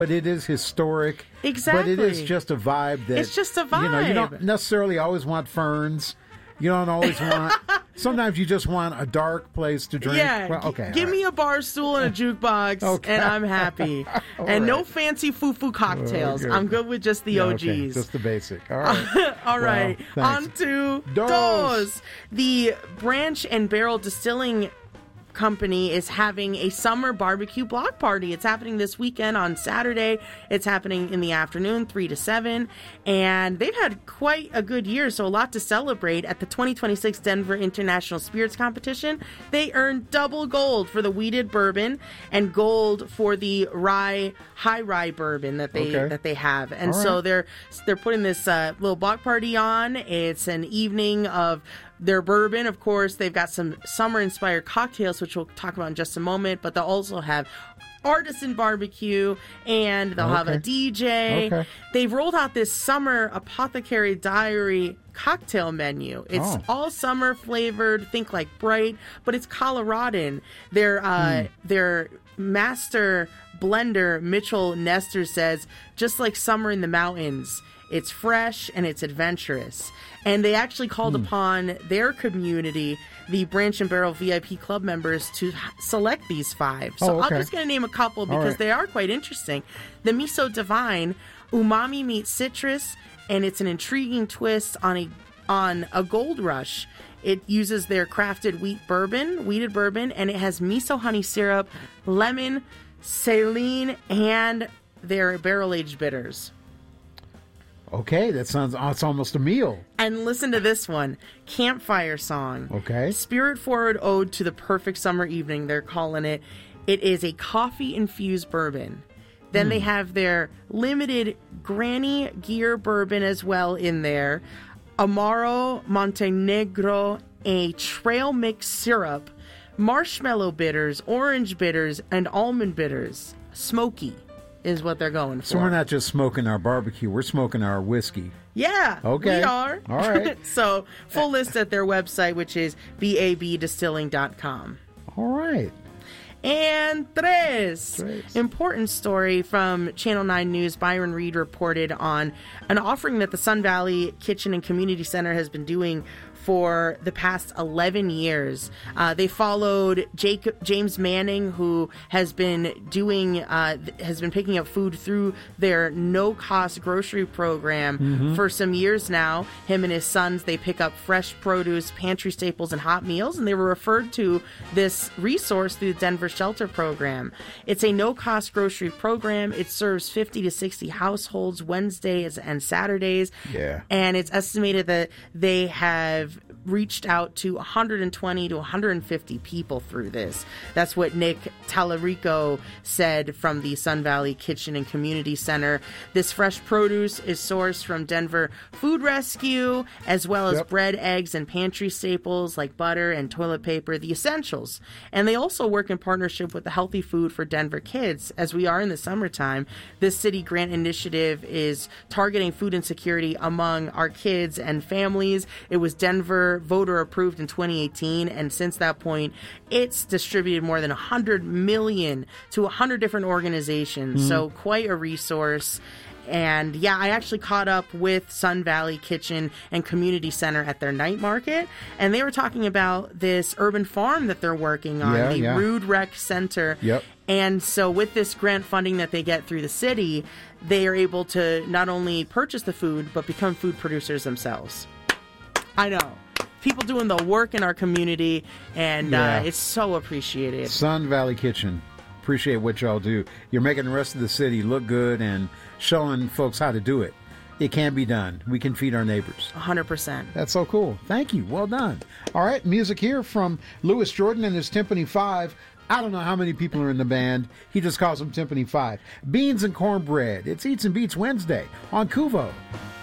But it is historic. Exactly. But it is just a vibe that... It's just a vibe. You don't necessarily always want ferns. You don't always want... Sometimes you just want a dark place to drink. Yeah. Well, okay. Give me a bar stool and a jukebox, and I'm happy. And no fancy foo-foo cocktails. I'm good with just the OGs. Okay. Just the basic. All right. All right. On to Dos. The Branch and Barrel Distilling Company is having a summer barbecue block party. It's happening this weekend on Saturday. It's happening in the afternoon, 3 to 7. And they've had quite a good year, so a lot to celebrate. At the 2026 Denver International Spirits Competition, they earned double gold for the wheated bourbon and gold for the high rye bourbon that they have. And so they're putting this little block party on. It's an evening of their bourbon. Of course, they've got some summer-inspired cocktails, which we'll talk about in just a moment, but they'll also have artisan barbecue, and they'll have a DJ. They've rolled out this summer Apothecary Diary cocktail menu. It's all summer flavored, think like Bright, but it's Coloradan. Their master blender, Mitchell Nestor, says, just like summer in the mountains, it's fresh and it's adventurous. And they actually called upon their community, the Branch and Barrel VIP Club members, to select these 5. So I'm just going to name a couple because they are quite interesting. The Miso Divine, umami meets citrus, and it's an intriguing twist on a gold rush. It uses their crafted wheated bourbon, and it has miso honey syrup, lemon, saline, and their barrel-aged bitters. Okay, that sounds... it's almost a meal. And listen to this one. Campfire Song. Okay. Spirit-forward ode to the perfect summer evening, they're calling it. It is a coffee-infused bourbon. Then they have their limited Granny Gear bourbon as well in there. Amaro Montenegro, a trail mix syrup, marshmallow bitters, orange bitters, and almond bitters. Smoky is what they're going for. So we're not just smoking our barbecue, we're smoking our whiskey. Yeah, okay. We are. All right. So, full list at their website, which is babdistilling.com. All right. And tres. Important story from Channel 9 News. Byron Reed reported on an offering that the Sun Valley Kitchen and Community Center has been doing for the past 11 years. They followed James Manning, who has been picking up food through their no-cost grocery program for some years now. Him and his sons, they pick up fresh produce, pantry staples, and hot meals, and they were referred to this resource through the Denver Shelter Program. It's a no-cost grocery program. It serves 50 to 60 households Wednesdays and Saturdays. Yeah. And it's estimated that they have reached out to 120 to 150 people through this. That's what Nick Tallarico said from the Sun Valley Kitchen and Community Center. This fresh produce is sourced from Denver Food Rescue, as well as bread, eggs, and pantry staples like butter and toilet paper, the essentials. And they also work in partnership with the Healthy Food for Denver Kids. As we are in the summertime, this city grant initiative is targeting food insecurity among our kids and families. It was Denver voter approved in 2018, and since that point it's distributed more than 100 million to 100 different organizations. So quite a resource. And yeah, I actually caught up with Sun Valley Kitchen and Community Center at their night market, and they were talking about this urban farm that they're working on, Rude Rec Center. And so with this grant funding that they get through the city, they are able to not only purchase the food, but become food producers themselves. I know. People doing the work in our community, and it's so appreciated. Sun Valley Kitchen. Appreciate what y'all do. You're making the rest of the city look good and showing folks how to do it. It can be done. We can feed our neighbors. 100%. That's so cool. Thank you. Well done. All right, music here from Louis Jordan and his Timpani 5. I don't know how many people are in the band. He just calls them Timpani 5. Beans and Cornbread. It's Eats and Beats Wednesday on Kuvo.